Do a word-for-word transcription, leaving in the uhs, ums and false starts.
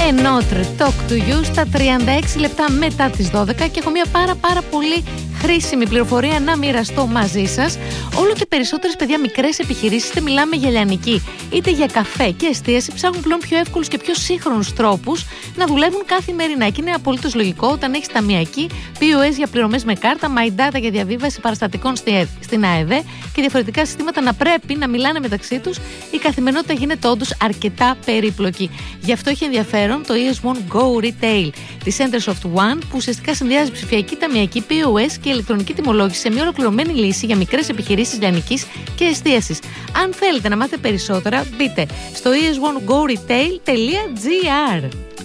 Notre Talk to You στα τριάντα έξι λεπτά μετά τις δώδεκα και έχω μια πάρα πάρα πολύ χρήσιμη πληροφορία να μοιραστώ μαζί σας. Όλο και περισσότερες, παιδιά, μικρές επιχειρήσεις, είτε μιλάμε για λιανική είτε για καφέ και εστίαση, ψάχνουν πλέον πιο εύκολους και πιο σύγχρονους τρόπους να δουλεύουν καθημερινά. Και είναι απολύτως λογικό όταν έχεις ταμιακή, πι ο ες για πληρωμές με κάρτα, My Data για διαβίβαση παραστατικών στην ΑΕΔ και διαφορετικά συστήματα να πρέπει να μιλάνε μεταξύ τους. Η καθημερινότητα γίνεται όντως αρκετά περίπλοκη. Γι' αυτό έχει ενδιαφέρον το ι ες One Go Retail της Centersoft One, που ουσιαστικά συνδυάζει ψηφιακή, ταμιακή, πι ο ες και ηλεκτρονική τιμολόγηση σε μια ολοκληρωμένη λύση για μικρές επιχειρήσεις λιανικής και εστίασης. Αν θέλετε να μάθετε περισσότερα, μπείτε στο ι ες one go retail dot gr.